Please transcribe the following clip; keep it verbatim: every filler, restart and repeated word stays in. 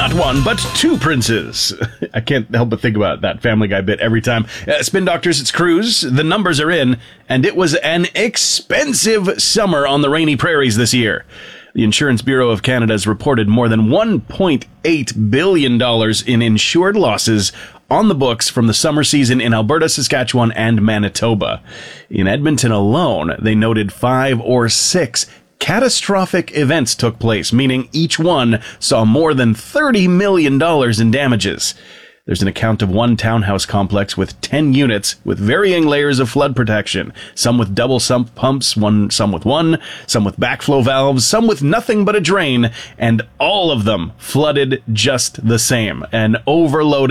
Not one, but two princes. I can't help but think about that Family Guy bit every time. Uh, Spin Doctors, it's Cruz. The numbers are in, and it was an expensive summer on the rainy prairies this year. The Insurance Bureau of Canada has reported more than one point eight billion dollars in insured losses on the books from the summer season in Alberta, Saskatchewan, and Manitoba. In Edmonton alone, they noted five or six catastrophic events took place, meaning each one saw more than thirty million dollars in damages. There's an account of one townhouse complex with ten units with varying layers of flood protection. Some with double sump pumps, one, some with one, some with backflow valves, some with nothing but a drain, and all of them flooded just the same. An overloaded